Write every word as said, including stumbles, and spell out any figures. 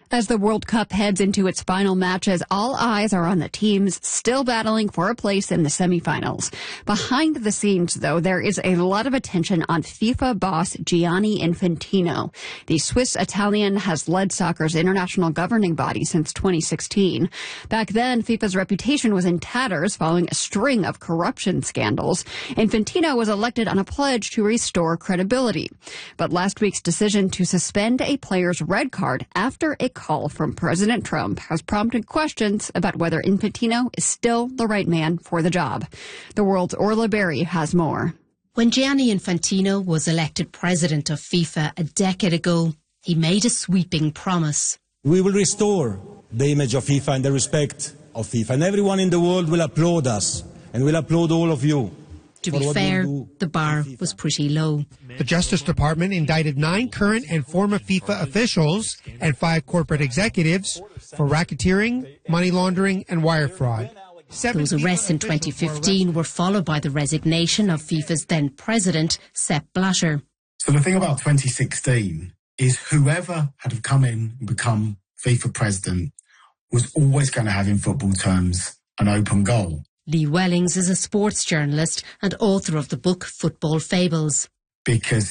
As the World Cup heads into its final matches, all eyes are on the teams still battling for a place in the semifinals. Behind the scenes, though, there is a lot of attention on FIFA boss Gianni Infantino. The Swiss Italian has led soccer's international governing body since twenty sixteen. Back then, FIFA's reputation was in tatters following a string of corruption scandals. Infantino was elected on a pledge to restore credibility. But last week's decision to suspend a player's red card after a call from President Trump has prompted questions about whether Infantino is still the right man for the job. The World's Orla Berry has more. When Gianni Infantino was elected president of FIFA a decade ago, he made a sweeping promise. We will restore the image of FIFA and the respect of FIFA, and everyone in the world will applaud us, and will applaud all of you. To be fair, the bar was pretty low. The Justice Department indicted nine current and former FIFA officials and five corporate executives for racketeering, money laundering, and wire fraud. Those arrests in twenty fifteen were followed by the resignation of FIFA's then president, Sepp Blatter. So the thing about twenty sixteen is whoever had come in and become FIFA president was always going to have, in football terms, an open goal. Lee Wellings is a sports journalist and author of the book Football Fables. Because